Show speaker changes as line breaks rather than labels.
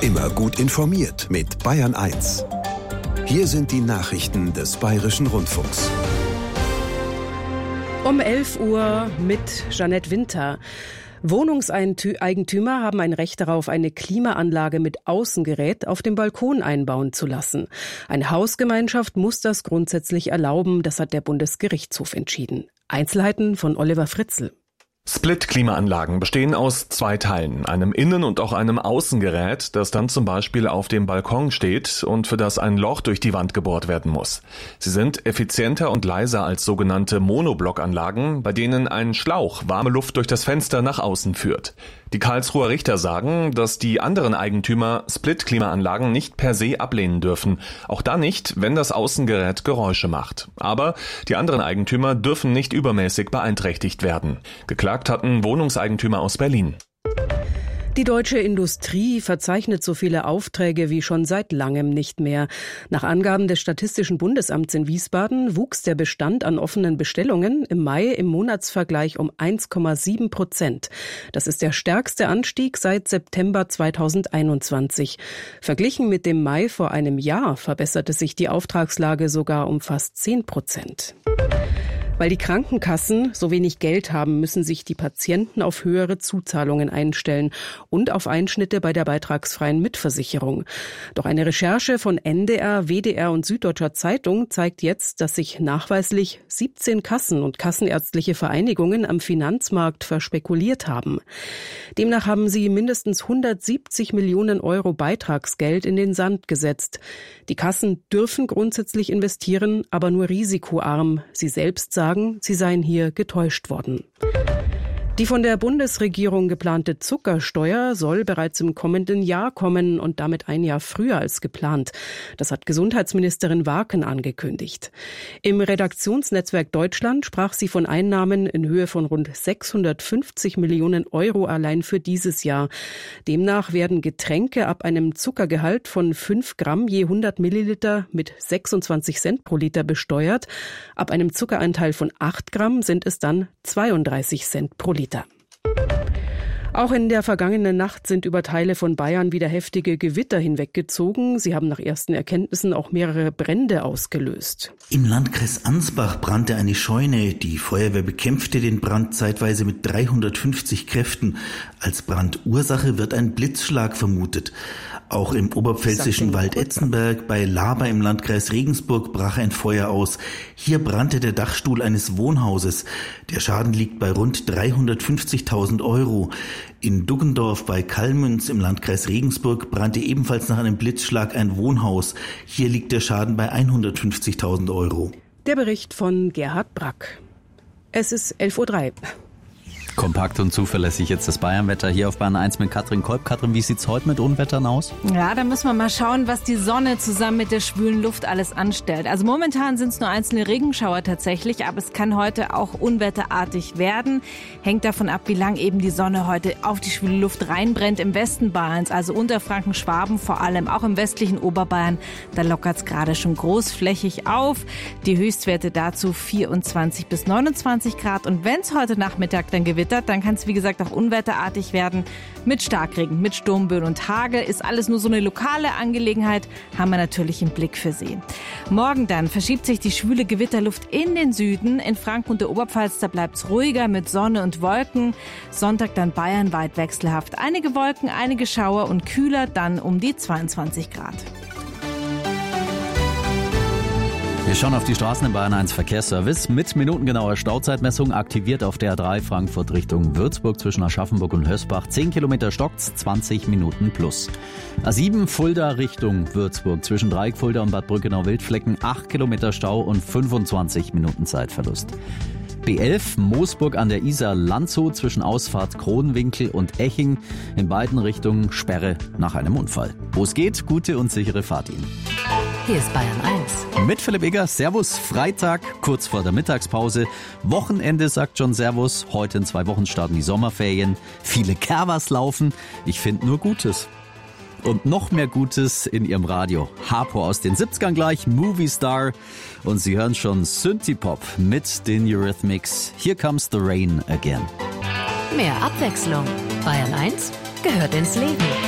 Immer gut informiert mit Bayern 1. Hier sind die Nachrichten des Bayerischen Rundfunks.
Um 11 Uhr mit Jeanette Winter. Wohnungseigentümer haben ein Recht darauf, eine Klimaanlage mit Außengerät auf dem Balkon einbauen zu lassen. Eine Hausgemeinschaft muss das grundsätzlich erlauben, das hat der Bundesgerichtshof entschieden. Einzelheiten von Oliver Fritzl.
Split-Klimaanlagen bestehen aus 2 Teilen, einem Innen- und auch einem Außengerät, das dann zum Beispiel auf dem Balkon steht und für das ein Loch durch die Wand gebohrt werden muss. Sie sind effizienter und leiser als sogenannte Monoblockanlagen, bei denen ein Schlauch warme Luft durch das Fenster nach außen führt. Die Karlsruher Richter sagen, dass die anderen Eigentümer Split-Klimaanlagen nicht per se ablehnen dürfen. Auch dann nicht, wenn das Außengerät Geräusche macht. Aber die anderen Eigentümer dürfen nicht übermäßig beeinträchtigt werden. Geklagt hatten Wohnungseigentümer aus Berlin.
Die deutsche Industrie verzeichnet so viele Aufträge wie schon seit langem nicht mehr. Nach Angaben des Statistischen Bundesamts in Wiesbaden wuchs der Bestand an offenen Bestellungen im Mai im Monatsvergleich um 1,7%. Das ist der stärkste Anstieg seit September 2021. Verglichen mit dem Mai vor einem Jahr verbesserte sich die Auftragslage sogar um fast 10%. Weil die Krankenkassen so wenig Geld haben, müssen sich die Patienten auf höhere Zuzahlungen einstellen und auf Einschnitte bei der beitragsfreien Mitversicherung. Doch eine Recherche von NDR, WDR und Süddeutscher Zeitung zeigt jetzt, dass sich nachweislich 17 Kassen und kassenärztliche Vereinigungen am Finanzmarkt verspekuliert haben. Demnach haben sie mindestens 170 Millionen Euro Beitragsgeld in den Sand gesetzt. Die Kassen dürfen grundsätzlich investieren, aber nur risikoarm. Sie selbst sagen, sie seien hier getäuscht worden. Die von der Bundesregierung geplante Zuckersteuer soll bereits im kommenden Jahr kommen und damit ein Jahr früher als geplant. Das hat Gesundheitsministerin Warken angekündigt. Im Redaktionsnetzwerk Deutschland sprach sie von Einnahmen in Höhe von rund 650 Millionen Euro allein für dieses Jahr. Demnach werden Getränke ab einem Zuckergehalt von 5 Gramm je 100 Milliliter mit 26 Cent pro Liter besteuert. Ab einem Zuckeranteil von 8 Gramm sind es dann 32 Cent pro Liter. Auch in der vergangenen Nacht sind über Teile von Bayern wieder heftige Gewitter hinweggezogen. Sie haben nach ersten Erkenntnissen auch mehrere Brände ausgelöst.
Im Landkreis Ansbach brannte eine Scheune. Die Feuerwehr bekämpfte den Brand zeitweise mit 350 Kräften. Als Brandursache wird ein Blitzschlag vermutet. Auch im oberpfälzischen Wald Etzenberg bei Laber im Landkreis Regensburg brach ein Feuer aus. Hier brannte der Dachstuhl eines Wohnhauses. Der Schaden liegt bei rund 350.000 Euro. In Duggendorf bei Kallmünz im Landkreis Regensburg brannte ebenfalls nach einem Blitzschlag ein Wohnhaus. Hier liegt der Schaden bei 150.000 Euro.
Der Bericht von Gerhard Brack. Es ist 11.03 Uhr.
Kompakt und zuverlässig jetzt das Bayernwetter hier auf Bayern 1 mit Katrin Kolb. Katrin, wie sieht's heute mit Unwettern aus?
Ja, da müssen wir mal schauen, was die Sonne zusammen mit der schwülen Luft alles anstellt. Also momentan sind es nur einzelne Regenschauer tatsächlich, aber es kann heute auch unwetterartig werden. Hängt davon ab, wie lang eben die Sonne heute auf die schwüle Luft reinbrennt. Im Westen Bayerns, also Unterfranken, Schwaben vor allem, auch im westlichen Oberbayern, da lockert es gerade schon großflächig auf. Die Höchstwerte dazu 24 bis 29 Grad. Und wenn es heute Nachmittag dann gewittert, dann kann es wie gesagt auch unwetterartig werden mit Starkregen, mit Sturmböen und Hagel. Ist alles nur so eine lokale Angelegenheit, haben wir natürlich im Blick für Sie. Morgen dann verschiebt sich die schwüle Gewitterluft in den Süden. In Franken und der Oberpfalz, da bleibt es ruhiger mit Sonne und Wolken. Sonntag dann bayernweit wechselhaft. Einige Wolken, einige Schauer und kühler dann um die 22 Grad.
Wir schauen auf die Straßen im Bayern 1 Verkehrsservice mit minutengenauer Stauzeitmessung aktiviert auf der A3 Frankfurt Richtung Würzburg zwischen Aschaffenburg und Hösbach. 10 Kilometer stockt's, 20 Minuten plus. A7 Fulda Richtung Würzburg zwischen Dreieck Fulda und Bad Brückenau-Wildflecken. 8 Kilometer Stau und 25 Minuten Zeitverlust. B11 Moosburg an der Isar Landshut zwischen Ausfahrt Kronwinkel und Eching. In beiden Richtungen Sperre nach einem Unfall. Wo es geht, gute und sichere Fahrt Ihnen.
Hier ist Bayern 1.
Mit Philipp Egger, Servus, Freitag, kurz vor der Mittagspause. Wochenende sagt schon Servus. Heute in 2 Wochen starten die Sommerferien. Viele Kervas laufen. Ich finde nur Gutes. Und noch mehr Gutes in Ihrem Radio. Harpo aus den 70ern gleich, Movie Star. Und Sie hören schon Synthie-Pop mit den Eurythmics. Here Comes the Rain Again.
Mehr Abwechslung. Bayern 1 gehört ins Leben.